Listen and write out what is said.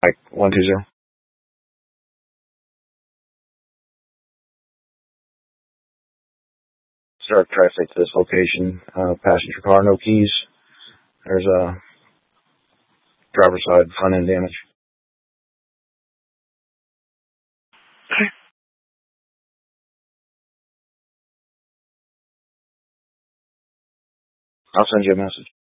Mike 120. Start traffic to this location. Passenger car, no keys. There's a driver's side front end damage. I'll send you a message.